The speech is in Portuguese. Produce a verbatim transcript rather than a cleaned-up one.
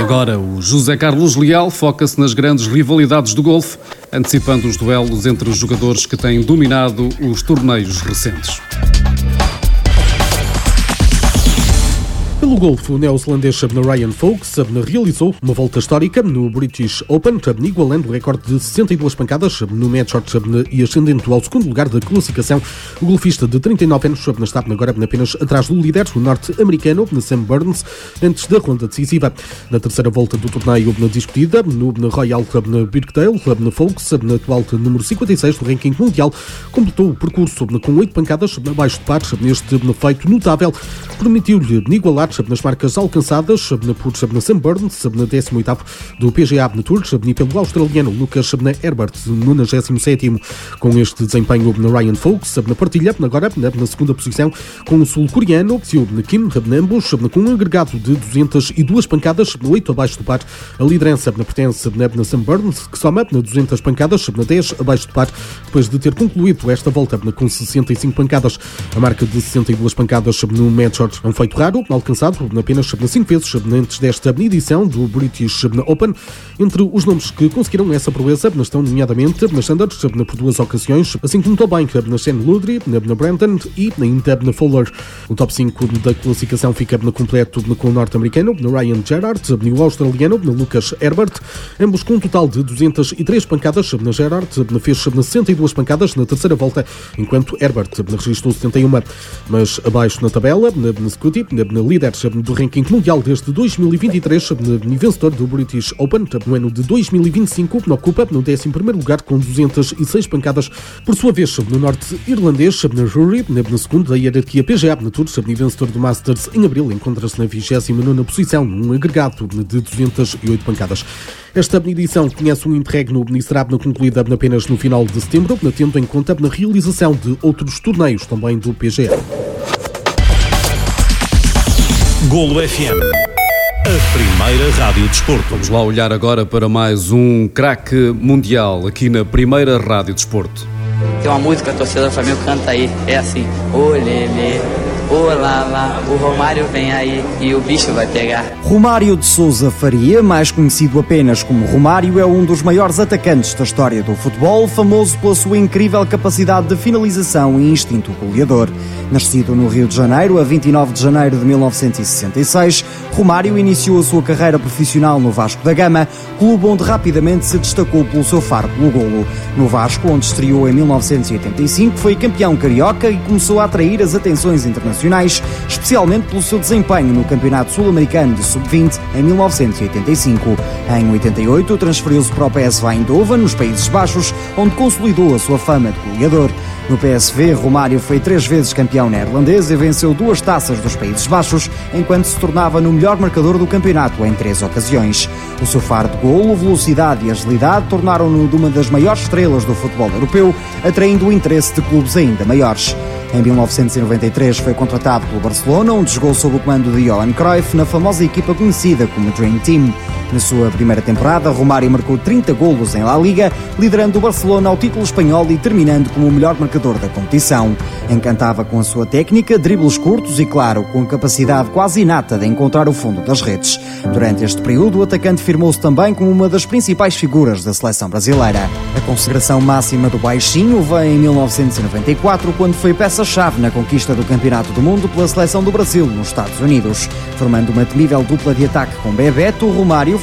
Agora, o José Carlos Leal foca-se nas grandes rivalidades do golfe, antecipando os duelos entre os jogadores que têm dominado os torneios recentes. Pelo golfe, o neozelandês Ryan Fox realizou uma volta histórica no British Open, igualando o recorde de sessenta e duas pancadas no match shot e ascendendo ao segundo lugar da classificação. O golfista de trinta e nove anos está agora apenas atrás do líder, o norte-americano Sam Burns, antes da ronda decisiva. Na terceira volta do torneio discutida no Royal Birkdale, Fox, atual número cinquenta e seis do ranking mundial, completou o percurso com oito pancadas abaixo de par. Este feito notável permitiu-lhe igualar nas marcas alcançadas por Sam Burns, na décimo oitavo do P G A Tour, e pelo australiano Lucas Herbert, no nonagésimo sétimo. Com este desempenho, Ryan Fox partilha agora na segunda posição com o sul-coreano Seo Kim, ambos com um agregado de duzentas e duas pancadas, oito abaixo do par. A liderança pertence a Sam Burns, que soma duzentas pancadas, dez abaixo do par, depois de ter concluído esta volta com sessenta e cinco pancadas. A marca de sessenta e duas pancadas no match shot é um feito raro, alcançado apenas cinco vezes antes desta edição do British Open. Entre os nomes que conseguiram essa proeza estão nomeadamente na Sanders por duas ocasiões, assim como também na Shane Ludry, na Brandon e na Fowler. O top cinco da classificação fica completo com o norte-americano Ryan Gerard e o australiano Lucas Herbert, ambos com um total de duzentas e três pancadas. Na Gerard fez sessenta e duas pancadas na terceira volta, enquanto Herbert registrou setenta e uma. Mas abaixo na tabela, na Scotty, na líder do ranking mundial desde dois mil e vinte e três, vencedor do British Open no ano de dois mil e vinte e cinco, ocupa no décimo primeiro lugar com duzentas e seis pancadas. Por sua vez, no norte-irlandês, Rory, na segunda da hierarquia P G A na Tour, e vencedor do Masters em abril, encontra-se na vigésima nona posição, num agregado de duzentas e oito pancadas. Esta edição conhece um interregno e será concluída apenas no final de setembro, tendo em conta na realização de outros torneios também do P G A. Golo F M, a primeira rádio desporto. Vamos lá olhar agora para mais um craque mundial aqui na primeira rádio desporto. Tem uma música, a torcida do Flamengo canta aí, é assim: olê, olá lá, o Romário vem aí e o bicho vai pegar. Romário de Sousa Faria, mais conhecido apenas como Romário, é um dos maiores atacantes da história do futebol, famoso pela sua incrível capacidade de finalização e instinto goleador. Nascido no Rio de Janeiro, a vinte e nove de janeiro de mil novecentos e sessenta e seis, Romário iniciou a sua carreira profissional no Vasco da Gama, clube onde rapidamente se destacou pelo seu faro pelo golo. No Vasco, onde estreou em mil novecentos e oitenta e cinco, foi campeão carioca e começou a atrair as atenções internacionais, especialmente pelo seu desempenho no Campeonato Sul-Americano de sub vinte em mil novecentos e oitenta e cinco. Em oitenta e oito, transferiu-se para o P S V Eindhoven, nos Países Baixos, onde consolidou a sua fama de goleador. No P S V, Romário foi três vezes campeão neerlandês e venceu duas taças dos Países Baixos, enquanto se tornava no melhor marcador do campeonato em três ocasiões. O seu faro de golo, velocidade e agilidade tornaram-no de uma das maiores estrelas do futebol europeu, atraindo o interesse de clubes ainda maiores. Em mil novecentos e noventa e três foi contratado pelo Barcelona, onde jogou sob o comando de Johan Cruyff na famosa equipa conhecida como Dream Team. Na sua primeira temporada, Romário marcou trinta golos em La Liga, liderando o Barcelona ao título espanhol e terminando como o melhor marcador da competição. Encantava com a sua técnica, dribles curtos e, claro, com a capacidade quase inata de encontrar o fundo das redes. Durante este período, o atacante firmou-se também como uma das principais figuras da seleção brasileira. A consagração máxima do baixinho vem em mil novecentos e noventa e quatro, quando foi peça-chave na conquista do Campeonato do Mundo pela seleção do Brasil nos Estados Unidos. Formando uma temível dupla de ataque com Bebeto, Romário